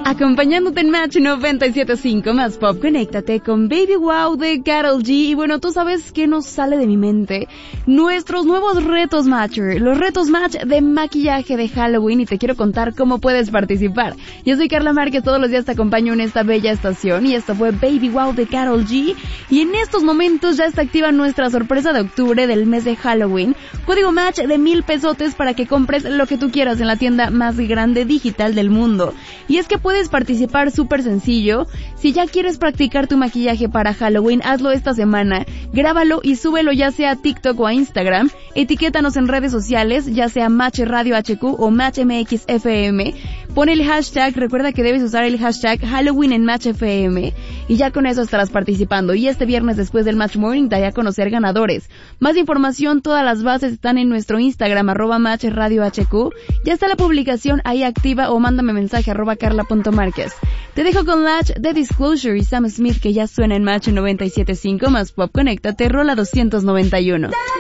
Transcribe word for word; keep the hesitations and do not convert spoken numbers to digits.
Acompañándote en Match noventa y siete punto cinco más Pop, conéctate con Baby Wow de Karol G. Y bueno, tú sabes qué nos sale de mi mente. Nuestros nuevos retos Matcher, los retos Match de maquillaje de Halloween, y te quiero contar cómo puedes participar. Yo soy Carla Márquez, todos los días te acompaño en esta bella estación y esto fue Baby Wow de Karol G. Y en estos momentos ya está activa nuestra sorpresa de octubre del mes de Halloween. Código Match de mil pesotes para que compres lo que tú quieras en la tienda más grande digital del mundo. Y es que puedes participar súper sencillo. Si ya quieres practicar tu maquillaje para Halloween, hazlo esta semana. Grábalo y súbelo ya sea a TikTok o a Instagram. Etiquétanos en redes sociales, ya sea Match Radio H Q o Match M X F M. Pon el hashtag, recuerda que debes usar el hashtag Halloween en Match F M. Y ya con eso estarás participando. Y este viernes después del Match Morning te haré a conocer ganadores. Más información, todas las bases están en nuestro Instagram, arroba Match Radio H Q. Ya está la publicación ahí activa o mándame mensaje arroba carla.márquez. Te dejo con Latch de Disclosure y Sam Smith, que ya suena en Match noventa y siete punto cinco más Pop. Conéctate, rola doscientos noventa y uno.